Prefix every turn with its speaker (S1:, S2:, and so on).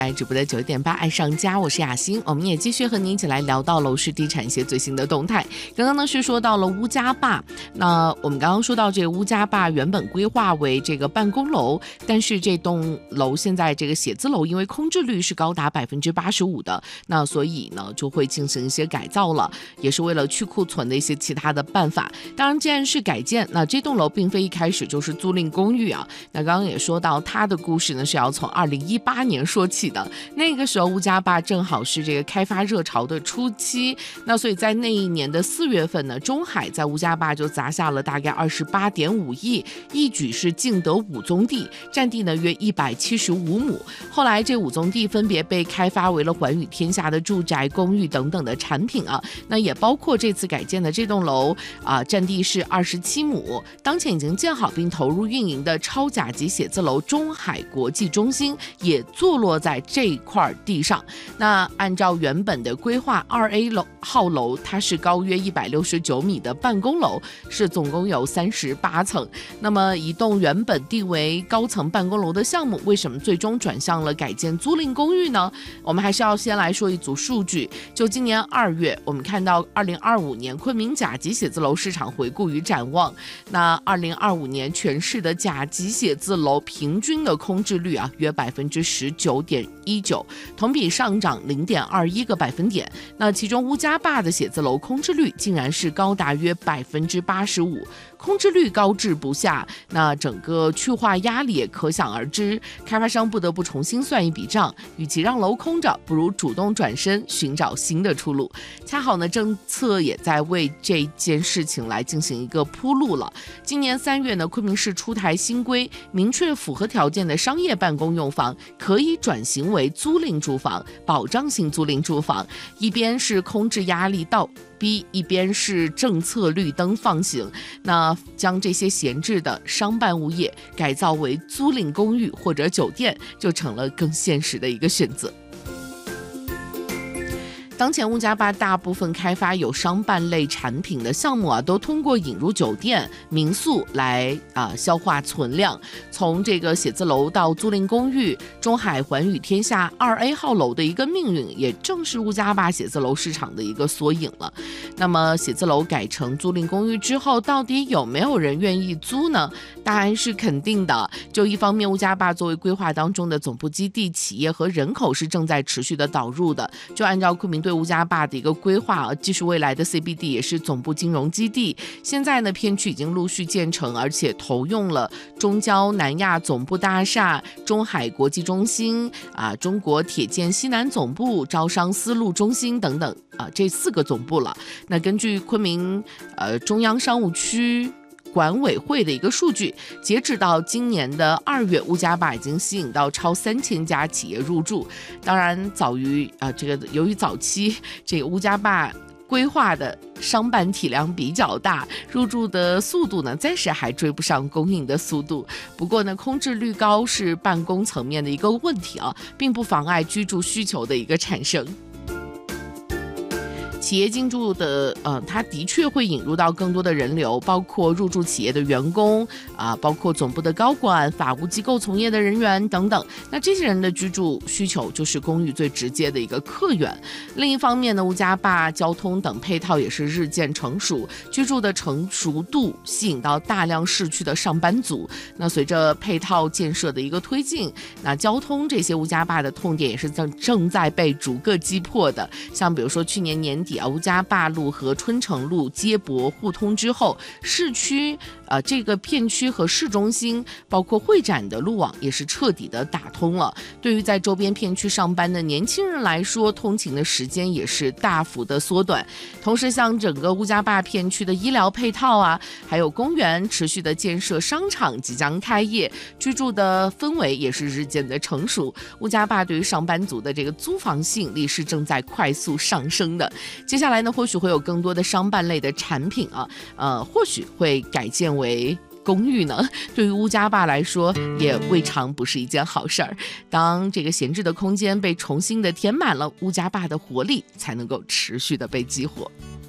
S1: 来直播的9点8爱上家，我是雅欣，我们也继续和您一起来聊到楼市地产一些最新的动态。刚刚呢是说到了乌家坝，那我们刚刚说到这个乌家坝原本规划为这个办公楼，但是这栋楼现在这个写字楼因为空置率是高达85%的，那所以呢就会进行一些改造了，也是为了去库存的一些其他的办法。当然既然是改建，那这栋楼并非一开始就是租赁公寓啊。那刚刚也说到它的故事呢是要从2018年说起的，那个时候乌家坝正好是这个开发热潮的初期，那所以在那一年的4月份呢，中海在乌家坝就砸下了大概28.5亿，一举是竞得5宗地，占地呢约175亩。后来这5宗地分别被开发为了寰宇天下的住宅、公寓等等的产品啊，那也包括这次改建的这栋楼啊，占地是27亩，当前已经建好并投入运营的超甲级写字楼中海国际中心也坐落在这块地上。那按照原本的规划，2A 号楼它是高约169米的办公楼，是总共有38层。那么一栋原本定为高层办公楼的项目，为什么最终转向了改建租赁公寓呢？我们还是要先来说一组数据。就今年2月，我们看到2025年昆明甲级写字楼市场回顾与展望。那2025年全市的甲级写字楼平均的空置率约19.19%，同比上涨0.21个百分点。那其中乌家坝的写字楼空置率竟然是高达约85%，空置率高至不下，那整个去化压力也可想而知。开发商不得不重新算一笔账，与其让楼空着，不如主动转身寻找新的出路。恰好呢，政策也在为这件事情来进行一个铺路了。今年3月呢，昆明市出台新规，明确符合条件的商业办公用房可以转型为租赁住房、保障性租赁住房，一边是空置压力倒逼，一边是政策绿灯放行，那将这些闲置的商办物业改造为租赁公寓或者酒店，就成了更现实的一个选择。当前乌家坝大部分开发有商办类产品的项目都通过引入酒店、民宿来消化存量。从这个写字楼到租赁公寓，中海寰宇天下2A 号楼的一个命运，也正是乌家坝写字楼市场的一个缩影了。那么写字楼改成租赁公寓之后，到底有没有人愿意租呢？答案是肯定的。就一方面，乌家坝作为规划当中的总部基地，企业和人口是正在持续的导入的。就按照昆明对乌家坝的一个规划，既是未来的 CBD， 也是总部金融基地。现在呢，片区已经陆续建成，而且投用了中交南亚总部大厦、中海国际中心中国铁建西南总部、招商丝路中心等等这4个总部了。那根据昆明中央商务区管委会的一个数据，截止到今年的2月，乌家坝已经吸引到超3000家企业入驻。当然，由于早期这个乌家坝规划的商办体量比较大，入驻的速度呢暂时还追不上供应的速度。不过呢，空置率高是办公层面的一个问题并不妨碍居住需求的一个产生。企业进驻的它的确会引入到更多的人流，包括入驻企业的员工包括总部的高管、法务机构从业的人员等等。那这些人的居住需求就是公寓最直接的一个客源。另一方面呢，乌家坝交通等配套也是日渐成熟，居住的成熟度吸引到大量市区的上班族。那随着配套建设的一个推进，那交通这些乌家坝的痛点也是正在被逐个击破的。像比如说去年年底乌家坝路和春城路接驳互通之后，市区这个片区和市中心包括会展的路网也是彻底的打通了。对于在周边片区上班的年轻人来说，通勤的时间也是大幅的缩短。同时像整个乌家坝片区的医疗配套还有公园持续的建设，商场即将开业，居住的氛围也是日渐的成熟。乌家坝对于上班族的这个租房吸引力是正在快速上升的。接下来呢，或许会有更多的商办类的产品或许会改建为公寓呢，对于乌家坝来说也未尝不是一件好事儿。当这个闲置的空间被重新的填满了，乌家坝的活力才能够持续的被激活。